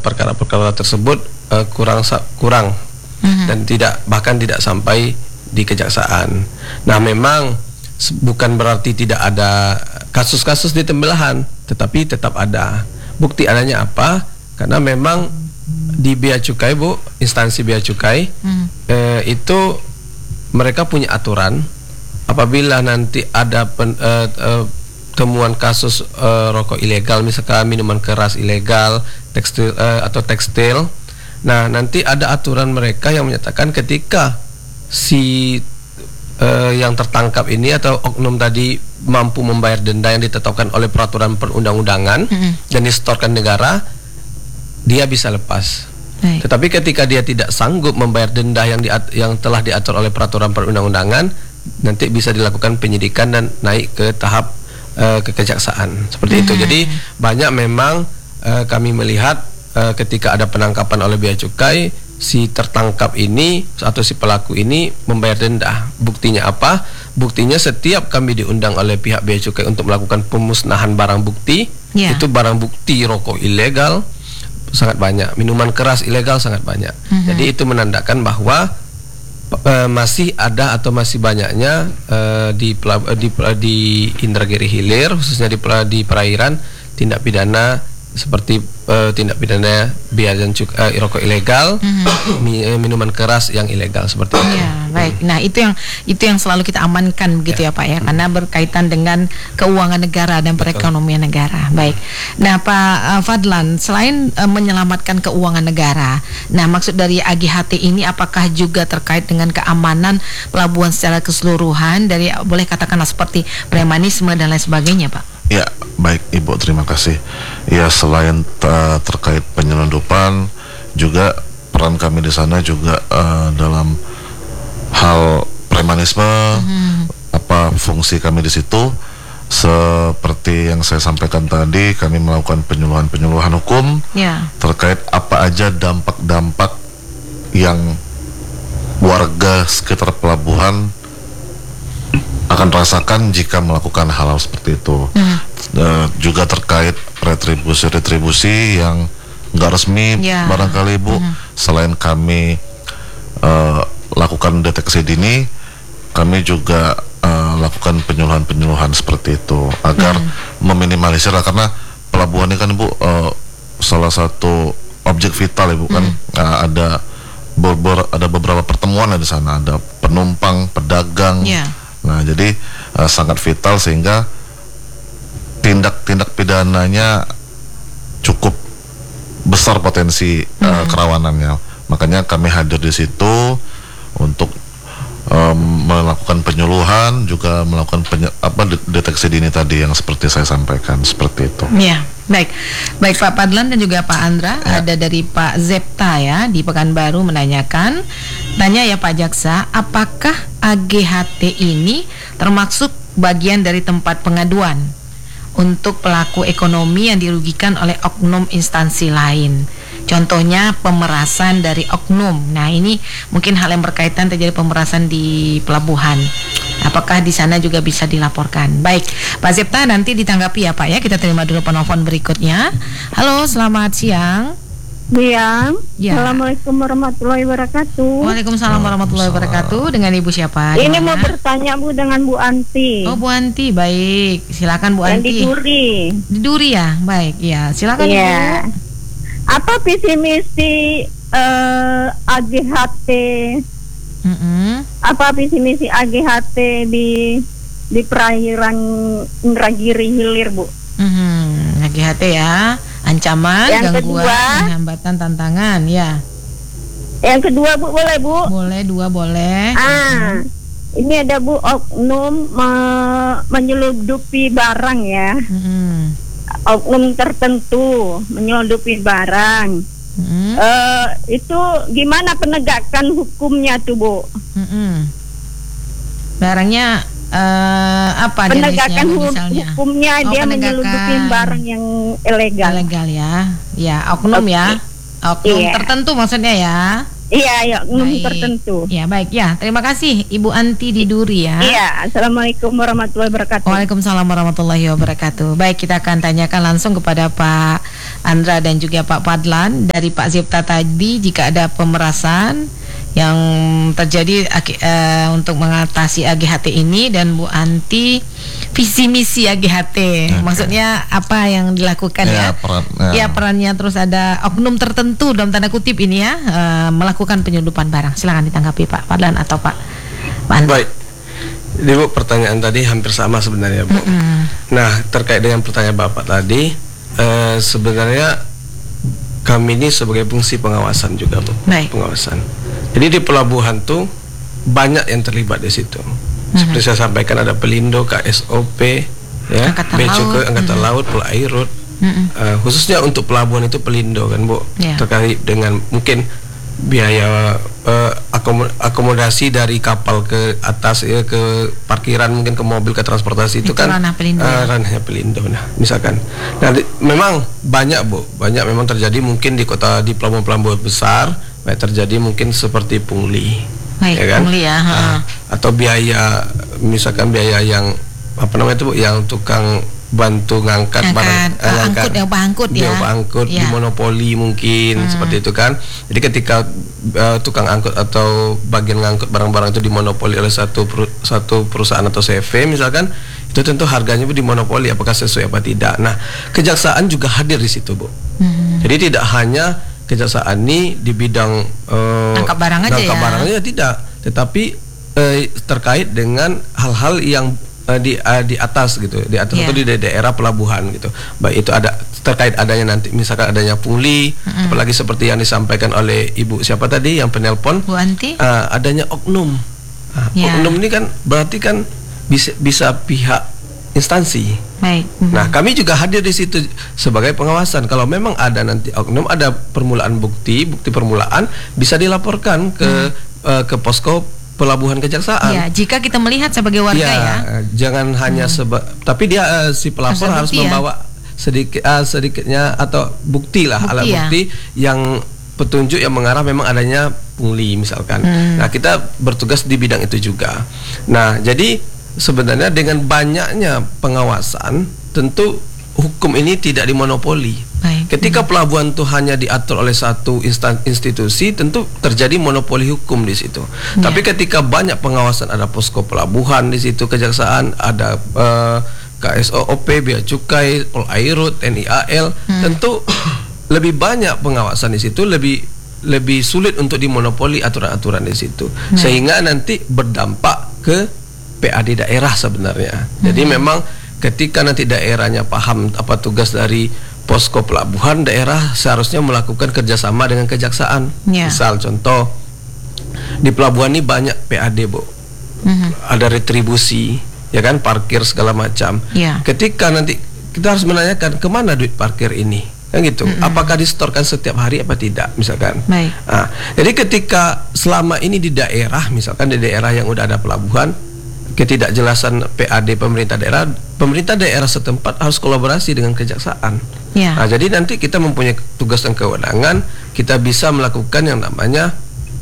perkara-perkara tersebut kurang dan bahkan tidak sampai di kejaksaan. Nah, memang bukan berarti tidak ada kasus-kasus di tembelahan, tetapi tetap ada. Bukti adanya apa? Karena memang di Bea Cukai, Bu, instansi Bea Cukai itu mereka punya aturan. Apabila nanti ada temuan kasus rokok ilegal, misalkan minuman keras ilegal, tekstil atau tekstil, nah nanti ada aturan mereka yang menyatakan ketika si yang tertangkap ini atau oknum tadi mampu membayar denda yang ditetapkan oleh peraturan perundang-undangan dan disetorkan negara, dia bisa lepas. Tetapi ketika dia tidak sanggup membayar denda yang telah diatur oleh peraturan perundang-undangan, nanti bisa dilakukan penyidikan dan naik ke tahap kekejaksaan seperti itu. Jadi banyak memang kami melihat ketika ada penangkapan oleh Bea Cukai, si tertangkap ini atau si pelaku ini membayar denda. Buktinya apa? Buktinya setiap kami diundang oleh pihak Bea Cukai untuk melakukan pemusnahan barang bukti, itu barang bukti rokok ilegal sangat banyak, minuman keras ilegal sangat banyak. Jadi itu menandakan bahwa masih ada atau masih banyaknya di Indragiri Hilir, khususnya di perairan, tindak pidana seperti tindak pidana bea dan cukai rokok ilegal, minuman keras yang ilegal seperti itu. Ya, baik. Nah, itu yang selalu kita amankan begitu ya Pak ya, karena berkaitan dengan keuangan negara dan perekonomian negara. Baik. Nah, Pak Fadlan, selain menyelamatkan keuangan negara, nah maksud dari AGHT ini apakah juga terkait dengan keamanan pelabuhan secara keseluruhan dari boleh katakanlah seperti premanisme dan lain sebagainya, Pak? Ya, baik Ibu, terima kasih. Ya, selain terkait penyelundupan, juga peran kami di sana juga dalam hal premanisme, apa fungsi kami di situ. Seperti yang saya sampaikan tadi, kami melakukan penyuluhan hukum terkait apa aja dampak-dampak yang warga sekitar pelabuhan akan rasakan jika melakukan hal-hal seperti itu. Juga terkait retribusi yang nggak resmi barangkali Bu, selain kami lakukan deteksi dini, kami juga lakukan penyuluhan seperti itu agar meminimalisir, karena pelabuhan ini kan Bu salah satu objek vital Ibu kan, ada beberapa pertemuan di sana, ada penumpang, pedagang. Nah, jadi sangat vital sehingga tindak pidananya cukup besar potensi kerawanannya. Makanya kami hadir di situ untuk melakukan penyuluhan, juga melakukan deteksi dini tadi yang seperti saya sampaikan seperti itu. Ya, baik Pak Fadlan dan juga Pak Andra. Ada dari Pak Zepta ya di Pekanbaru menanyakan, tanya ya Pak Jaksa, apakah AGHT ini termasuk bagian dari tempat pengaduan untuk pelaku ekonomi yang dirugikan oleh oknum instansi lain? Contohnya pemerasan dari oknum. Nah, ini mungkin hal yang berkaitan terjadi pemerasan di pelabuhan. Apakah di sana juga bisa dilaporkan? Baik, Pak Zepta nanti ditanggapi ya Pak ya. Kita terima dulu penelpon berikutnya. Halo, selamat siang. Siang. Assalamualaikum warahmatullahi wabarakatuh. Waalaikumsalam warahmatullahi wabarakatuh. Dengan Ibu siapa? Ini mau bertanya Bu dengan Bu Anti. Oh, Bu Anti, baik. Silakan Bu Anti. Di Duri. Di Duri ya, baik. Ya, silakan Ibu. Apa visi misi AGHT? Apa visi misi AGHT di perairan Indragiri Hilir, Bu? AGHT ya, ancaman, yang gangguan, kedua, hambatan, tantangan, ya. Yang kedua, Bu, boleh, Bu? Boleh, dua boleh. Ini ada Bu, oknum menyeludupi barang ya. Oknum tertentu menyeludupi barang. Itu gimana penegakan hukumnya tuh Bu? Barangnya apa penegakan jenisnya, hukumnya? Dia menyeludupi barang yang ilegal. Ilegal ya. Ya, oknum ya. Oknum tertentu maksudnya ya. Iya, ya, oknum Baik. tertentu. Ya, baik ya. Terima kasih Ibu Anti di Duri ya. Iya, assalamualaikum warahmatullahi wabarakatuh. Waalaikumsalam warahmatullahi wabarakatuh. Baik, kita akan tanyakan langsung kepada Pak Andra dan juga Pak Fadlan dari Pak Zepta tadi, jika ada pemerasan yang terjadi untuk mengatasi AGHT ini, dan Bu Anti visi misi AGHT. Maksudnya apa yang dilakukan ya? Perannya, terus ada oknum tertentu dalam tanda kutip ini ya, melakukan penyelundupan barang. Silakan ditanggapi Pak Fadlan atau Pak Andra. Baik. Jadi Bu, pertanyaan tadi hampir sama sebenarnya Bu. Nah, terkait dengan pertanyaan Bapak tadi, sebenarnya kami ini sebagai fungsi pengawasan juga Bu. Baik. Pengawasan. Jadi di pelabuhan tuh banyak yang terlibat di situ. Seperti saya sampaikan, ada Pelindo, KSOP, ya, Angkatan Bea Cukai, Laut. Angkatan Laut, Polairut. Khususnya untuk pelabuhan itu Pelindo kan Bu, Ya. terkait dengan mungkin biaya akomodasi dari kapal ke atas ya, ke parkiran, mungkin ke mobil, ke transportasi itu kan ranah Pelindo. ranahnya Pelindo. Nah, misalkan, nah memang banyak Bu, banyak memang terjadi mungkin di kota, di pelabuhan-pelabuhan besar, banyak terjadi mungkin seperti pungli, Baik, ya kan? pungli ya. Atau biaya, misalkan biaya yang apa namanya itu Bu, yang tukang bantu ngangkat barang, angkut, yang pangkut ya. Pangkut Ya. di monopoli mungkin seperti itu kan. Jadi ketika tukang angkut atau bagian ngangkut barang-barang itu dimonopoli oleh satu perusahaan atau CV misalkan, itu tentu harganya dimonopoli, apakah sesuai apa tidak. Nah, kejaksaan juga hadir di situ Bu. Jadi tidak hanya kejaksaan ini di bidang Nangkap barang aja ya. barang aja tidak, tetapi terkait dengan hal-hal yang di atas gitu, di atas atau di daerah pelabuhan gitu. Baik itu ada terkait adanya nanti misalkan adanya pungli, apalagi seperti yang disampaikan oleh Ibu siapa tadi yang penelpon, Bu Anti. adanya oknum. Oknum ini kan berarti kan bisa pihak instansi. Baik. Nah, kami juga hadir di situ sebagai pengawasan. Kalau memang ada nanti oknum, ada permulaan bukti permulaan, bisa dilaporkan ke posko pelabuhan kejaksaan. Ya, jika kita melihat sebagai warga ya. Jangan hanya tapi dia si pelapor harus membawa sedikitnya atau bukti lah, alat bukti yang petunjuk yang mengarah memang adanya pungli misalkan. Nah, kita bertugas di bidang itu juga. Nah, jadi sebenarnya dengan banyaknya pengawasan, tentu hukum ini tidak dimonopoli. Baik. Ketika pelabuhan itu hanya diatur oleh satu institusi, tentu terjadi monopoli hukum di situ. Tapi ketika banyak pengawasan, ada posko pelabuhan di situ, kejaksaan, ada KSOP, Bea Cukai, Polairut, TNI AL, tentu lebih banyak pengawasan di situ, lebih sulit untuk dimonopoli aturan-aturan di situ, sehingga nanti berdampak ke PAD daerah sebenarnya. Jadi memang ketika nanti daerahnya paham apa tugas dari posko pelabuhan, daerah seharusnya melakukan kerjasama dengan kejaksaan. Misal contoh di pelabuhan ini banyak PAD Bu, ada retribusi, ya kan, parkir segala macam. Ketika nanti kita harus menanyakan kemana duit parkir ini, kan gitu. Apakah disetorkan setiap hari apa tidak, misalkan. Nah, jadi ketika selama ini di daerah, misalkan di daerah yang udah ada pelabuhan, ketidakjelasan PAD pemerintah daerah setempat harus kolaborasi dengan kejaksaan. Nah, jadi nanti kita mempunyai tugas dan kewenangan, kita bisa melakukan yang namanya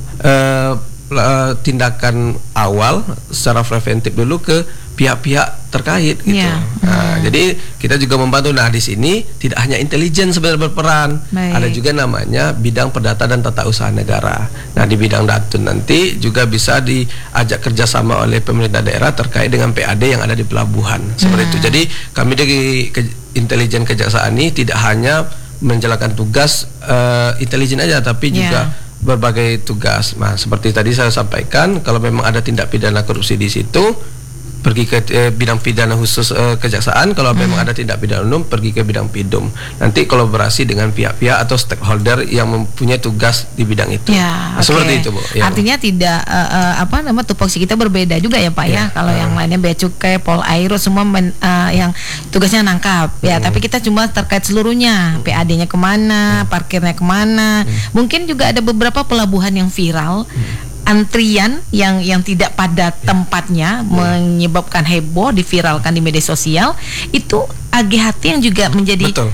tindakan awal secara preventif dulu ke pihak-pihak terkait gitu. Nah, jadi kita juga membantu. Nah, di sini tidak hanya intelijen sebenarnya berperan, ada juga namanya bidang perdata dan tata usaha negara. Nah, di bidang datun nanti juga bisa diajak kerjasama oleh pemerintah daerah terkait dengan PAD yang ada di pelabuhan seperti itu. Jadi kami dari intelijen kejaksaan ini tidak hanya menjalankan tugas intelijen aja, tapi juga berbagai tugas. Nah, seperti tadi saya sampaikan, kalau memang ada tindak pidana korupsi di situ, pergi ke bidang pidana khusus kejaksaan. Kalau memang ada tindak pidana umum, pergi ke bidang pidum. Nanti kolaborasi dengan pihak-pihak atau stakeholder yang mempunyai tugas di bidang itu. Nah, seperti itu Bu. Artinya tidak tupoksi kita berbeda juga ya Pak ya. Kalau yang lainnya Bea Cukai, Polairut semua yang tugasnya nangkap ya. Tapi kita cuma terkait seluruhnya, PAD-nya kemana, parkirnya kemana. Mungkin juga ada beberapa pelabuhan yang viral. Antrian yang tidak pada tempatnya menyebabkan heboh, diviralkan di media sosial, itu AGHT yang juga menjadi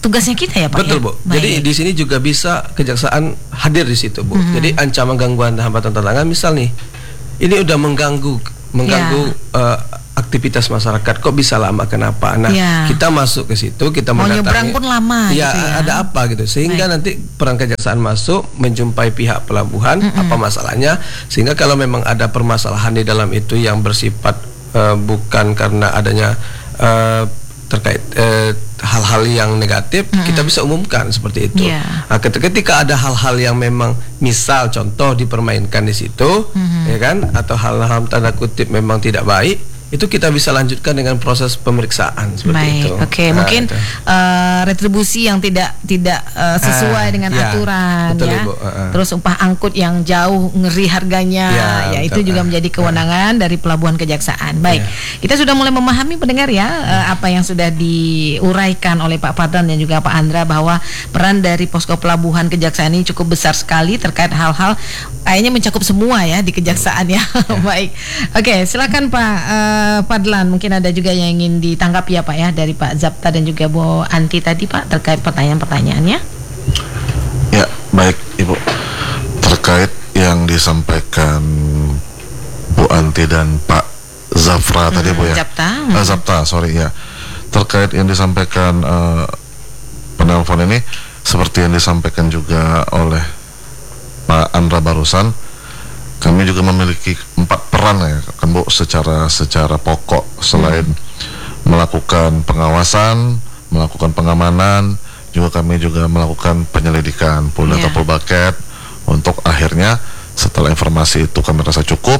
tugasnya kita ya Pak. Betul, ya? Bu. Jadi di sini juga bisa kejaksaan hadir di situ, Bu. Jadi ancaman, gangguan, hambatan, tantangan, misal nih, ini udah mengganggu aktivitas masyarakat, kok bisa lama, kenapa? Nah, kita masuk ke situ, kita mau mendatangi. nyebrang pun lama. Ya, gitu ya. ada apa gitu, sehingga nanti peran kejaksaan masuk, menjumpai pihak pelabuhan, apa masalahnya, sehingga kalau memang ada permasalahan di dalam itu yang bersifat bukan karena adanya terkait hal-hal yang negatif, kita bisa umumkan seperti itu. Nah, ketika ada hal-hal yang memang misal contoh dipermainkan di situ, ya kan, atau hal-hal tanda kutip memang tidak baik, itu kita bisa lanjutkan dengan proses pemeriksaan seperti itu. Oke, mungkin retribusi yang tidak sesuai dengan aturan, betul, ya. Ibu. Terus upah angkut yang jauh ngeri harganya, ya itu juga menjadi kewenangan dari pelabuhan kejaksaan. Baik, kita sudah mulai memahami pendengar ya apa yang sudah diuraikan oleh Pak Fadlan dan juga Pak Andra, bahwa peran dari posko pelabuhan kejaksaan ini cukup besar sekali terkait hal-hal kayaknya mencakup semua ya di kejaksaan ya. Baik, oke, silakan Pak Fadlan, mungkin ada juga yang ingin ditanggapi ya Pak ya dari Pak Zapta dan juga Bu Anti tadi Pak terkait pertanyaan-pertanyaannya. Ya, baik Ibu. Terkait yang disampaikan Bu Anti dan Pak Zafra tadi Bu ya. Zapta, sorry ya. Terkait yang disampaikan penelpon ini, seperti yang disampaikan juga oleh Pak Andra barusan, kami juga memiliki 4 peran ya kan Bu, secara pokok. Selain melakukan pengawasan, melakukan pengamanan, juga kami juga melakukan penyelidikan Polda atau Polbaket, untuk akhirnya setelah informasi itu kami rasa cukup,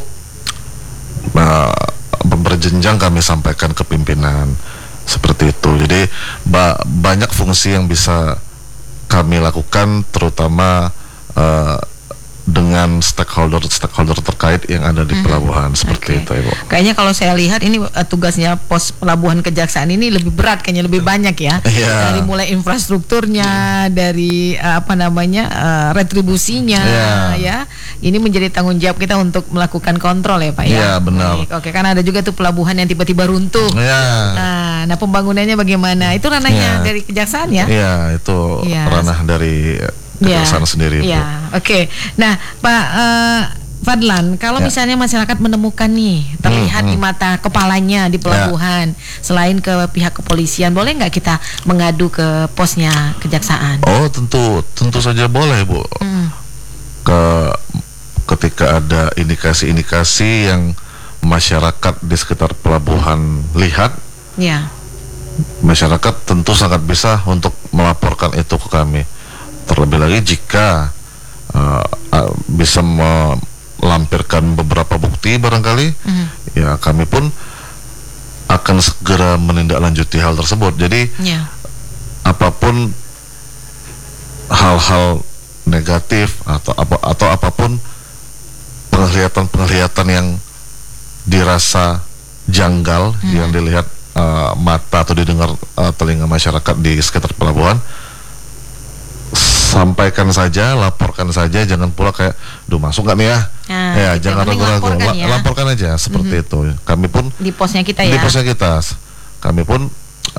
berjenjang kami sampaikan ke pimpinan seperti itu. Jadi banyak fungsi yang bisa kami lakukan, terutama dengan stakeholder terkait yang ada di pelabuhan seperti itu, Ibu. Kayaknya kalau saya lihat ini tugasnya pos pelabuhan kejaksaan ini lebih berat, kayaknya lebih banyak ya. Dari mulai infrastrukturnya, dari retribusinya, ya. Ini menjadi tanggung jawab kita untuk melakukan kontrol ya, Pak ya. Iya, benar. Oke, karena ada juga tuh pelabuhan yang tiba-tiba runtuh. Nah, pembangunannya bagaimana? Itu ranahnya dari kejaksaan ya? Iya, itu ranah dari kejaksaan sendiri. Iya, oke. Nah, Pak Fadlan, kalau misalnya masyarakat menemukan nih terlihat di mata kepalanya di pelabuhan, selain ke pihak kepolisian, boleh nggak kita mengadu ke posnya kejaksaan? Oh, tentu saja boleh, Bu. Ketika ada indikasi-indikasi yang masyarakat di sekitar pelabuhan lihat, masyarakat tentu sangat bisa untuk melaporkan itu ke kami. Terlebih lagi jika bisa melampirkan beberapa bukti barangkali, ya kami pun akan segera menindaklanjuti hal tersebut. Jadi apapun hal-hal negatif atau apapun penglihatan yang dirasa janggal, yang dilihat mata atau didengar telinga masyarakat di sekitar pelabuhan, sampaikan saja, laporkan saja, jangan pula kayak, duh masuk nggak nih ya, jangan ragu-ragu, laporkan aja seperti itu. Kami pun di posnya kita di posnya kita, kami pun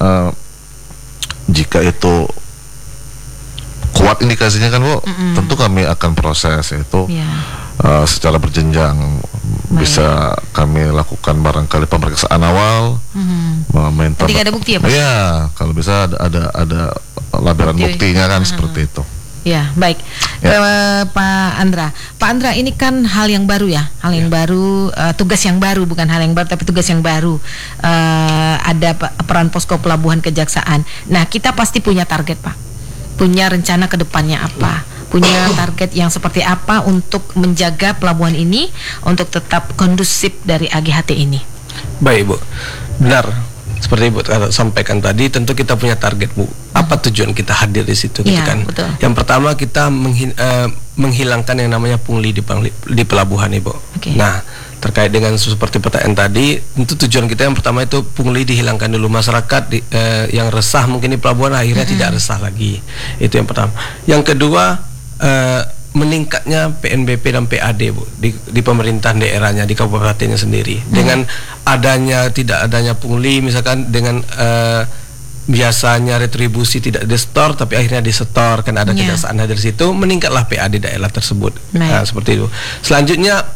jika itu kuat indikasinya kan Bu, tentu kami akan proses itu secara berjenjang. Bisa kami lakukan barangkali pemeriksaan awal, meminta ketika ada bukti ya Pak? Iya, kalau bisa ada laporan buktinya kan seperti itu. Ya, baik. Pak Andra, ini kan hal yang baru ya, baru, tugas yang baru, bukan hal yang baru tapi tugas yang baru. Ada peran posko pelabuhan kejaksaan. Nah, kita pasti punya target Pak, punya rencana ke depannya apa, punya target yang seperti apa untuk menjaga pelabuhan ini untuk tetap kondusif dari AGHT ini. Baik Bu, benar. Seperti Ibu sampaikan tadi, tentu kita punya target Bu. Apa tujuan kita hadir di situ, gitu kan? Betul. Yang pertama kita menghilangkan yang namanya pungli di pelabuhan, Ibu. Nah, terkait dengan seperti pertanyaan tadi, tentu tujuan kita yang pertama itu pungli dihilangkan dulu, masyarakat yang resah mungkin di pelabuhan akhirnya tidak resah lagi. Itu yang pertama. Yang kedua, meningkatnya PNBP dan PAD Bu di pemerintahan daerahnya, di kabupatennya sendiri. Dengan tidak adanya pungli, misalkan dengan biasanya retribusi tidak di-store tapi akhirnya di-store karena ada kejaksaan hadir di situ, meningkatlah PA di daerah tersebut. Seperti itu. Selanjutnya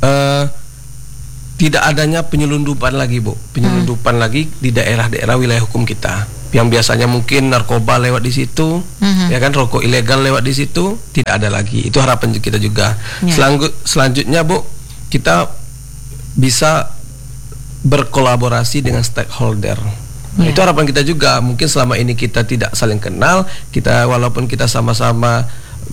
tidak adanya penyelundupan lagi, Bu. Penyelundupan lagi di daerah-daerah wilayah hukum kita. Yang biasanya mungkin narkoba lewat di situ, ya kan, rokok ilegal lewat di situ, tidak ada lagi. Itu harapan kita juga. Selanjutnya, Bu, kita bisa berkolaborasi dengan stakeholder. Itu harapan kita juga. Mungkin selama ini kita tidak saling kenal, kita walaupun kita sama-sama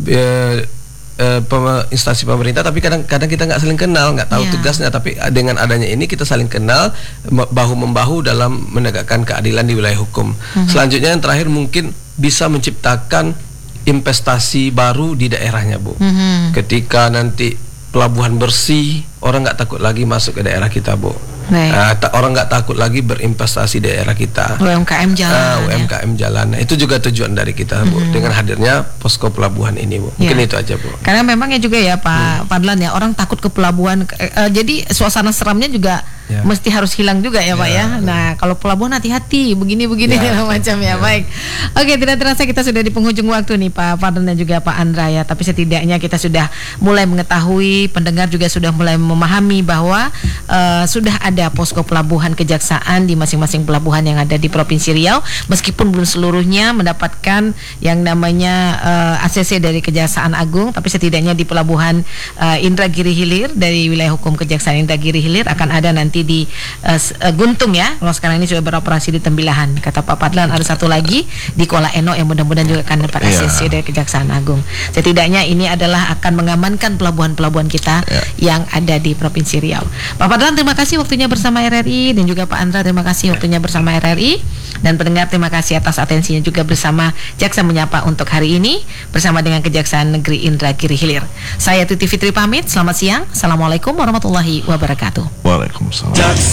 instansi pemerintah, tapi kadang-kadang kita nggak saling kenal, nggak tahu tugasnya. Tapi dengan adanya ini kita saling kenal, bahu membahu dalam menegakkan keadilan di wilayah hukum. Selanjutnya yang terakhir mungkin bisa menciptakan investasi baru di daerahnya, Bu. Ketika nanti pelabuhan bersih, orang nggak takut lagi masuk ke daerah kita, Bu. Orang nggak takut lagi berinvestasi di daerah kita. UMKM jalan. UMKM jalan. Nah, itu juga tujuan dari kita, Bu, dengan hadirnya posko pelabuhan ini, Bu. Mungkin itu aja, Bu. Karena memangnya juga ya Pak Fadlan ya, orang takut ke pelabuhan. Jadi suasana seramnya juga mesti harus hilang juga ya Pak ya. Nah, kalau pelabuhan hati-hati, begini-begini macam ya. Baik. Oke, tidak terasa kita sudah di penghujung waktu nih Pak Fadlan dan juga Pak Andra ya. Tapi setidaknya kita sudah mulai mengetahui, pendengar juga sudah mulai memahami bahwa sudah ada posko pelabuhan kejaksaan di masing-masing pelabuhan yang ada di Provinsi Riau, meskipun belum seluruhnya mendapatkan yang namanya ACC dari Kejaksaan Agung, tapi setidaknya di pelabuhan Indragiri Hilir dari wilayah hukum Kejaksaan Indragiri Hilir akan ada nanti di Guntung ya. Kalau sekarang ini sudah beroperasi di Tembilahan. Kata Pak Fadlan ada satu lagi di Kuala Eno yang mudah-mudahan juga akan dapat ACC dari Kejaksaan Agung. Setidaknya ini adalah akan mengamankan pelabuhan-pelabuhan kita yang ada di Provinsi Riau. Pak Fadlan, terima kasih waktunya bersama RRI, dan juga Pak Andra terima kasih waktunya bersama RRI, dan pendengar terima kasih atas atensinya juga bersama Jaksa Menyapa untuk hari ini bersama dengan Kejaksaan Negeri Indragiri Hilir. Saya Tuti Fitri pamit, selamat siang. Assalamualaikum warahmatullahi wabarakatuh. Waalaikumsalam.